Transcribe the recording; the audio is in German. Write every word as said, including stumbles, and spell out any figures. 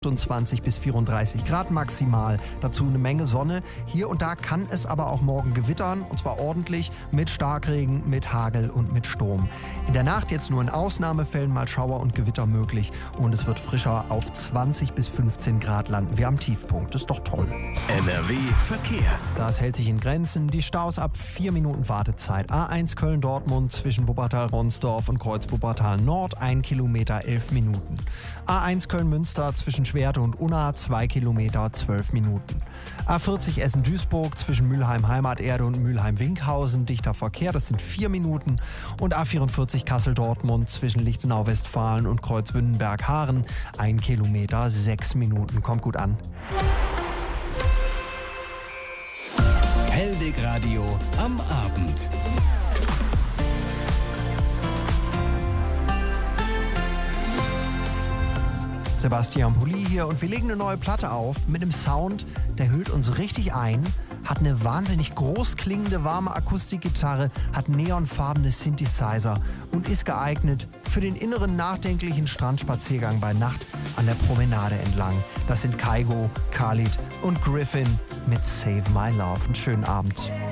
achtundzwanzig bis vierunddreißig Grad maximal. Dazu eine Menge Sonne. Hier und da kann es aber auch morgen gewittern, und zwar ordentlich mit Starkregen, mit Hagel und mit Sturm. In der Nacht jetzt nur in Ausnahmefällen mal Schauer und Gewitter möglich und es wird frischer auf zwanzig bis fünfzehn Grad landen. Wir am Tiefpunkt, ist doch toll. N R W Verkehr. Das hält sich in Grenzen. Die Staus ab vier Minuten Wartezeit. A eins Köln-Dortmund zwischen Wuppertal-Ronsdorf und Kreuz-Wuppertal-Nord, ein Kilometer, elf Minuten. A eins Köln-Münster zwischen Schwerte und Unna, zwei Kilometer, zwölf Minuten. A vierzig Essen-Duisburg zwischen Mülheim-Heimaterde und Mülheim-Winkhausen, dichter Verkehr, das sind vier Minuten. Und A vierundvierzig Kassel-Dortmund zwischen Lichtenau-Westfalen und Kreuz-Wünnenberg-Haaren, ein Kilometer, sechs Minuten. Kommt gut an. Hellweg Radio am Abend. Sebastian Pulli hier und wir legen eine neue Platte auf mit einem Sound, der hüllt uns richtig ein, hat eine wahnsinnig groß klingende warme Akustikgitarre, hat neonfarbene Synthesizer und ist geeignet für den inneren nachdenklichen Strandspaziergang bei Nacht an der Promenade entlang. Das sind Kygo, Khalid und Griffin mit Save My Love. Einen schönen Abend.